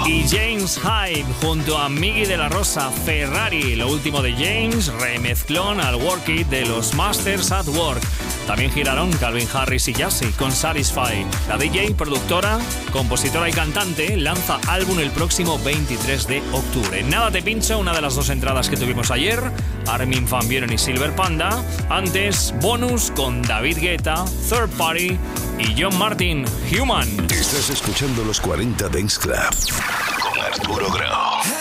y James Hype junto a Miggy de la Rosa, Ferrari, lo último de James, remezclón al Work It de los Masters at Work. También giraron Calvin Harris y Jassy con Satisfy. La DJ, productora, compositora y cantante, lanza álbum el próximo 23 de octubre. Nada te pincho, una de las dos entradas que tuvimos ayer, Armin van Buuren y Silver Panda. Antes, bonus con David Guetta, Third Party y John Martin, Human. Estás escuchando los 40 Dance Club con Arturo Grau.